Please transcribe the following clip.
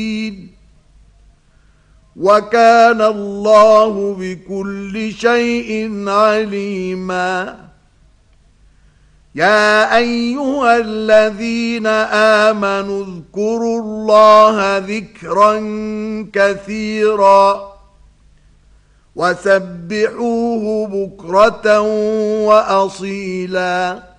وكان الله بكل شيء عليما. يا أيها الذين آمنوا اذكروا الله ذكرا كثيرا وسبحوه بكرة وأصيلا.